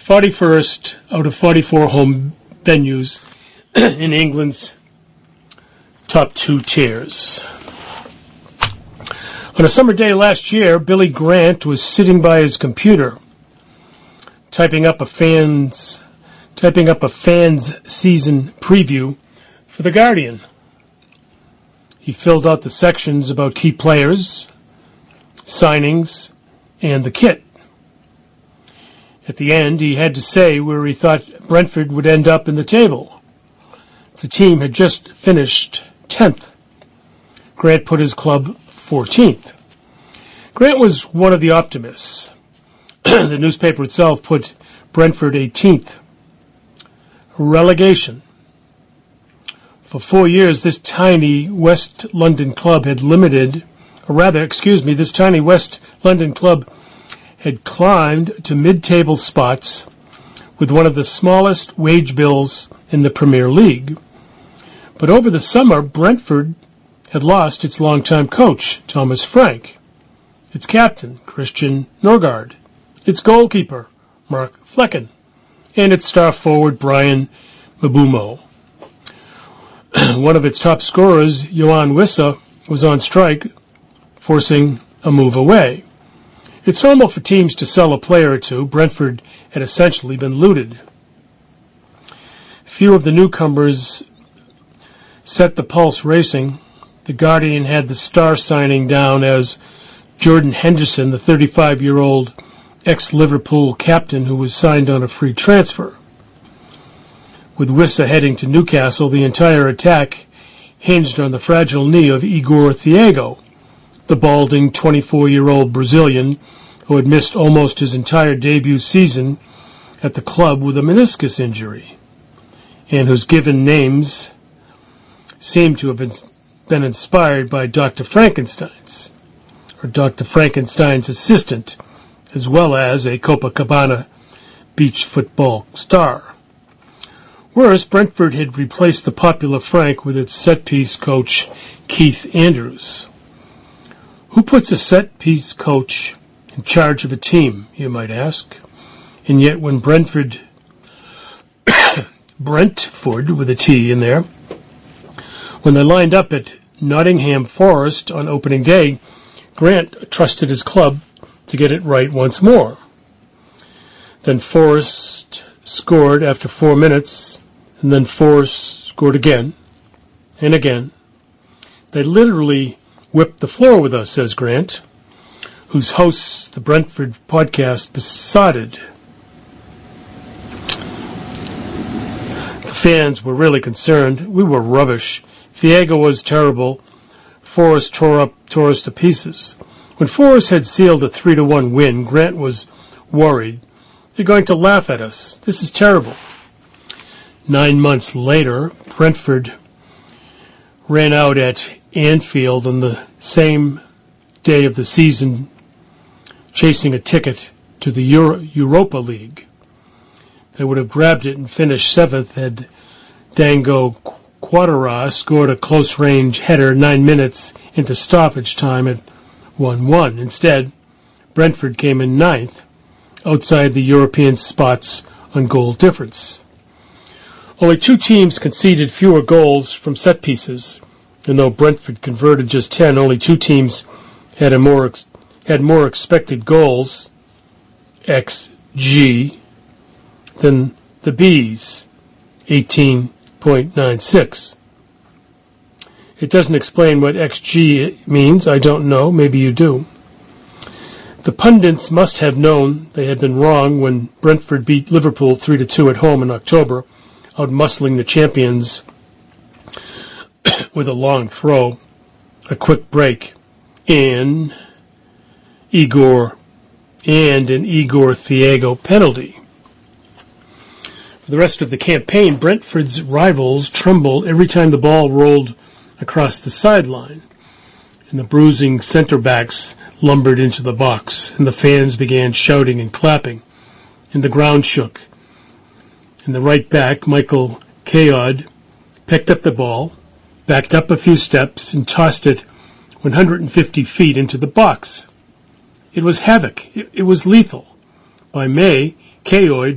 41st out of 44 home venues in England's top 2 tiers. On a summer day last year, Billy Grant was sitting by his computer, typing up a fans season preview for The Guardian. He filled out the sections about key players, signings, and the kit. At the end, he had to say where he thought Brentford would end up in the table. The team had just finished 10th. Grant put his club 14th. Grant was one of the optimists. The newspaper itself put Brentford 18th. Relegation. For 4 years, this tiny West London club had climbed to mid-table spots with one of the smallest wage bills in the Premier League. But over the summer, Brentford had lost its longtime coach, Thomas Frank, its captain, Christian Norgard, its goalkeeper, Mark Flecken, and its star forward, Brian Mbeumo. One of its top scorers, Yoane Wissa, was on strike, forcing a move away. It's normal for teams to sell a player or two. Brentford had essentially been looted. Few of the newcomers set the pulse racing. The Guardian had the star signing down as Jordan Henderson, the 35-year-old ex-Liverpool captain who was signed on a free transfer. With Wissa heading to Newcastle, the entire attack hinged on the fragile knee of Igor Thiago, the balding 24-year-old Brazilian who had missed almost his entire debut season at the club with a meniscus injury, and whose given names seem to have been inspired by Dr. Frankenstein's assistant, as well as a Copacabana beach football star. Worse, Brentford had replaced the popular Frank with its set-piece coach, Keith Andrews. Who puts a set-piece coach in charge of a team, you might ask? And yet when Brentford with a T in there, when they lined up at Nottingham Forest on opening day, Grant trusted his club to get it right once more. Then Forest scored after 4 minutes, and then Forest scored again and again. They literally whipped the floor with us, says Grant, whose hosts the Brentford podcast besotted. The fans were really concerned. We were rubbish. Thiago was terrible. Forest tore us to pieces. When Forest had sealed a 3-1 win, Grant was worried. They're going to laugh at us. This is terrible. 9 months later, Brentford ran out at Anfield on the same day of the season, chasing a ticket to the Europa League. They would have grabbed it and finished 7th had Dango Quadra scored a close-range header 9 minutes into stoppage time at 1-1. Instead, Brentford came in 9th, outside the European spots on goal difference. Only 2 teams conceded fewer goals from set pieces, and though Brentford converted just 10, only 2 teams had more expected goals, XG, than the Bees, 18.96. It doesn't explain what XG means. I don't know. Maybe you do. The pundits must have known they had been wrong when Brentford beat Liverpool 3-2 at home in October, outmuscling the champions with a long throw, a quick break, and an Igor Thiago penalty. For the rest of the campaign, Brentford's rivals trembled every time the ball rolled across the sideline, and the bruising centre-backs lumbered into the box, and the fans began shouting and clapping, and the ground shook. And the right back, Michael Caod, picked up the ball, backed up a few steps, and tossed it 150 feet into the box. It was havoc. It was lethal. By May, Caod